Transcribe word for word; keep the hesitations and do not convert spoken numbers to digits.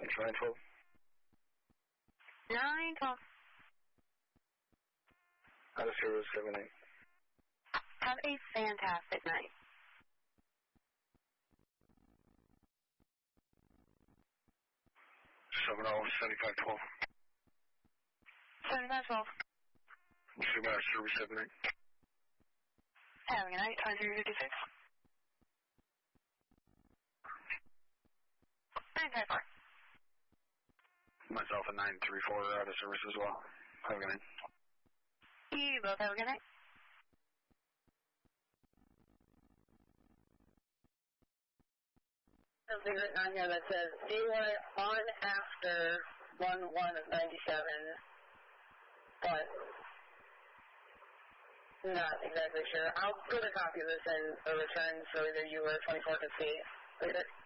It's nine twelve. nine twelve. Out of zero seven eight. Have a fantastic night. seven oh seventy-five twelve. seventy-five twelve. Sigma zero seven eight. Have a good night. twenty-three fifty-six. nine five four. Myself at nine three four out of service as well. Have a good night. You both have a good night. Something written on here that says daylight on after one one of ninety-seven, but not exactly sure. I'll put a copy of this in a return so either you or twenty-four can see later.